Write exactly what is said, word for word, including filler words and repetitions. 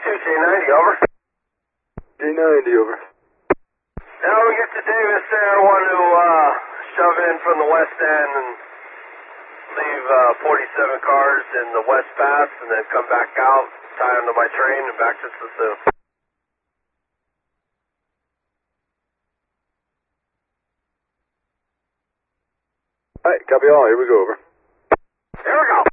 two, J ninety, over. J ninety, over. Now we get to Davis there. I want to uh, shove in from the west end and leave uh, forty-seven cars in the west pass and then come back out, tie onto my train and back to Sioux. Alright, copy all. Here we go, over. Here we go.